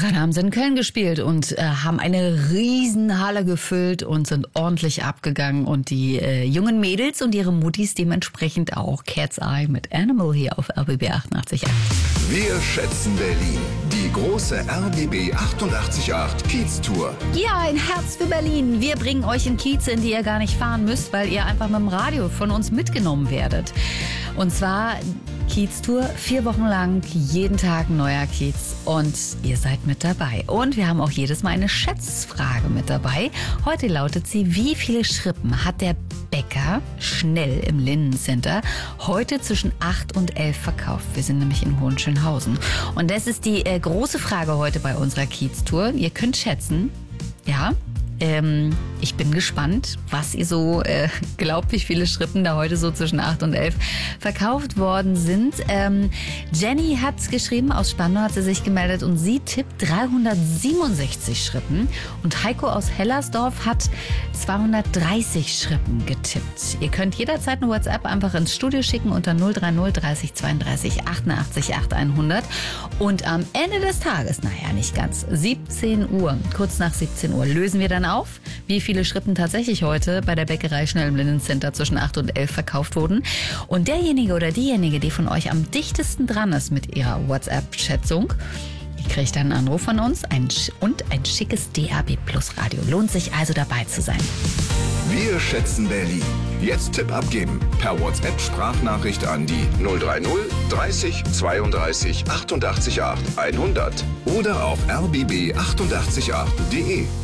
Gerade haben sie in Köln gespielt und haben eine Riesenhalle gefüllt und sind ordentlich abgegangen. Und die jungen Mädels und ihre Muttis dementsprechend auch. Cat's Eye mit Animal hier auf RBB 88.8. Wir schätzen Berlin. Die große RBB 88.8 Kiez-Tour. Ja, ein Herz für Berlin. Wir bringen euch in Kieze, in die ihr gar nicht fahren müsst, weil ihr einfach mit dem Radio von uns mitgenommen werdet. Und zwar Kiez-Tour, 4 Wochen lang, jeden Tag ein neuer Kiez und ihr seid mit dabei. Und wir haben auch jedes Mal eine Schätzfrage mit dabei. Heute lautet sie: Wie viele Schrippen hat der Bäcker Schnell im Lindencenter heute zwischen 8 und 11 verkauft? Wir sind nämlich in Hohenschönhausen. Und das ist die große Frage heute bei unserer Kiez-Tour. Ihr könnt schätzen, ja. Ich bin gespannt, was ihr so glaubt, wie viele Schrippen da heute so zwischen 8 und 11 verkauft worden sind. Jenny hat geschrieben, aus Spandau hat sie sich gemeldet und sie tippt 367 Schrippen. Und Heiko aus Hellersdorf hat 230 Schrippen getippt. Ihr könnt jederzeit eine WhatsApp einfach ins Studio schicken unter 030 30 32 88 8100. Und am Ende des Tages, naja, nicht ganz, 17 Uhr, kurz nach 17 Uhr, lösen wir dann auf, wie viele Schrippen tatsächlich heute bei der Bäckerei Schnell im Lindencenter zwischen 8 und 11 verkauft wurden. Und derjenige oder diejenige, die von euch am dichtesten dran ist mit ihrer WhatsApp-Schätzung, die kriegt einen Anruf von uns und ein schickes DAB Plus Radio. Lohnt sich also dabei zu sein. Wir schätzen Berlin. Jetzt Tipp abgeben. Per WhatsApp-Sprachnachricht an die 030 30 32 88 8 100 oder auf rbb888.de.